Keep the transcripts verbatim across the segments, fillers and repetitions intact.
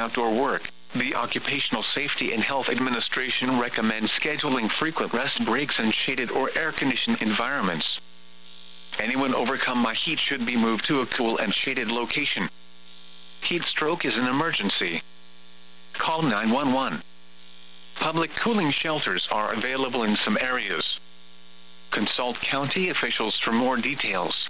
outdoor work, the Occupational Safety and Health Administration recommends scheduling frequent rest breaks in shaded or air-conditioned environments. Anyone overcome by heat should be moved to a cool and shaded location. Heat stroke is an emergency. Call nine one one. Public cooling shelters are available in some areas. Consult county officials for more details.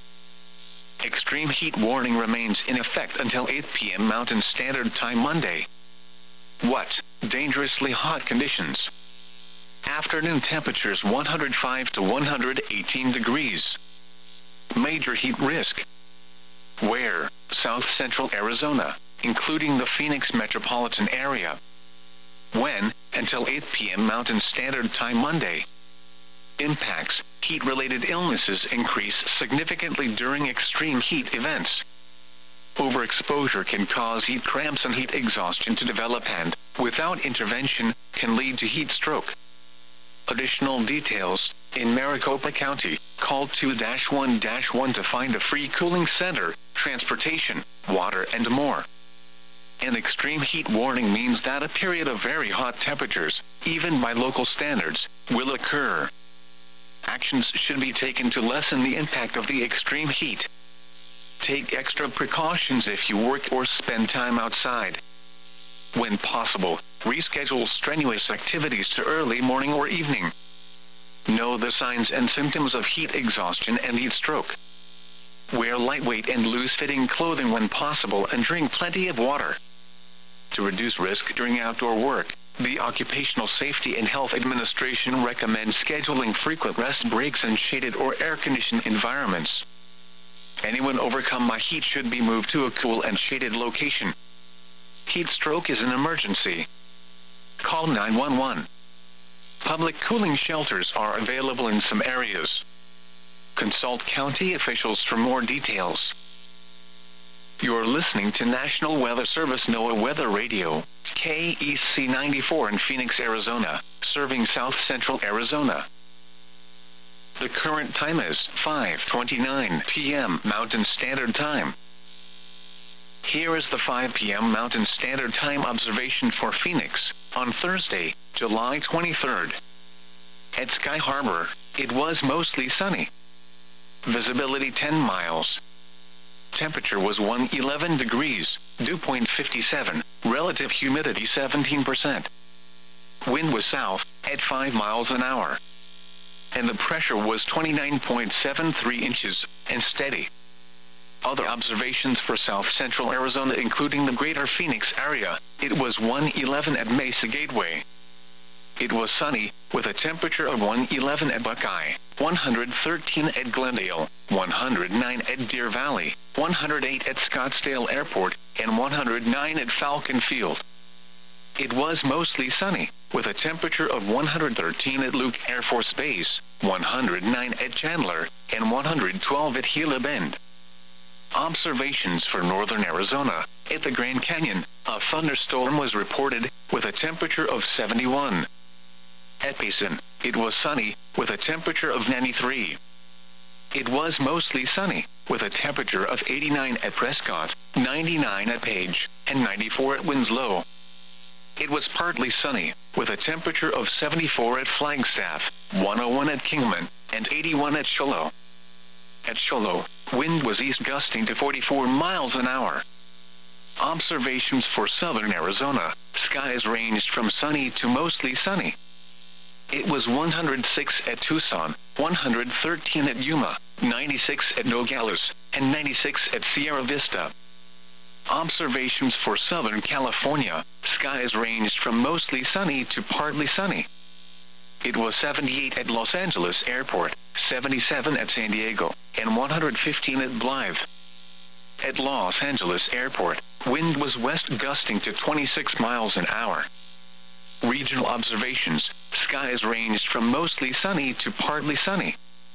Extreme heat warning remains in effect until eight p m Mountain Standard Time Monday. What? Dangerously hot conditions. Afternoon temperatures one hundred five to one hundred eighteen degrees. Major heat risk. Where? South Central Arizona, including the Phoenix metropolitan area. When? Until eight p m Mountain Standard Time Monday. Impacts. Heat-related illnesses increase significantly during extreme heat events. Overexposure can cause heat cramps and heat exhaustion to develop and, without intervention, can lead to heat stroke. Additional details. In Maricopa County, call two one one to find a free cooling center, transportation, water and more. An extreme heat warning means that a period of very hot temperatures, even by local standards, will occur. Actions should be taken to lessen the impact of the extreme heat. Take extra precautions if you work or spend time outside. When possible, reschedule strenuous activities to early morning or evening. Know the signs and symptoms of heat exhaustion and heat stroke. Wear lightweight and loose-fitting clothing when possible and drink plenty of water. To reduce risk during outdoor work, the Occupational Safety and Health Administration recommends scheduling frequent rest breaks in shaded or air-conditioned environments. Anyone overcome by heat should be moved to a cool and shaded location. Heat stroke is an emergency. Call nine one one. Public cooling shelters are available in some areas. Consult county officials for more details. You're listening to National Weather Service NOAA Weather Radio, K E C ninety-four in Phoenix, Arizona, serving South Central Arizona. The current time is five twenty-nine p m Mountain Standard Time. Here is the five p m Mountain Standard Time observation for Phoenix, on Thursday, July twenty-third. At Sky Harbor, it was mostly sunny. Visibility ten miles. Temperature was one hundred eleven degrees, dew point fifty-seven, relative humidity seventeen percent. Wind was south, at five miles an hour. And the pressure was twenty-nine point seven three inches, and steady. Other observations for South Central Arizona including the greater Phoenix area, it was one hundred eleven at Mesa Gateway. It was sunny, with a temperature of one hundred eleven at Buckeye, one hundred thirteen at Glendale, one hundred nine at Deer Valley, one hundred eight at Scottsdale Airport, and one hundred nine at Falcon Field. It was mostly sunny, with a temperature of one hundred thirteen at Luke Air Force Base, one hundred nine at Chandler, and one hundred twelve at Gila Bend. Observations for northern Arizona. At the Grand Canyon, a thunderstorm was reported, with a temperature of seventy-one. At Payson, it was sunny, with a temperature of ninety-three. It was mostly sunny, with a temperature of eighty-nine at Prescott, ninety-nine at Page, and ninety-four at Winslow. It was partly sunny, with a temperature of seventy-four at Flagstaff, one oh one at Kingman, and eighty-one at Shiloh. At Shiloh, wind was east gusting to forty-four miles an hour. Observations for southern Arizona. Skies ranged from sunny to mostly sunny. It was one hundred six at Tucson, one hundred thirteen at Yuma, ninety-six at Nogales, and ninety-six at Sierra Vista. Observations for Southern California. Skies ranged from mostly sunny to partly sunny. It was seventy-eight at Los Angeles Airport, seventy-seven at San Diego, and one hundred fifteen at Blythe. At Los Angeles Airport, wind was west gusting to twenty-six miles an hour. Regional observations. Skies ranged from mostly sunny to partly sunny.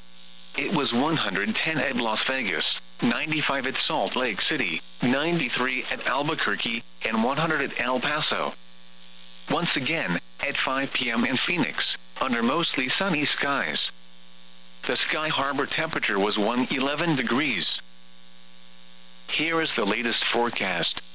It was one hundred ten at Las Vegas, ninety-five at Salt Lake City, ninety-three at Albuquerque, and one hundred at El Paso. Once again, at five p m in Phoenix, under mostly sunny skies. The Sky Harbor temperature was one hundred eleven degrees. Here is the latest forecast.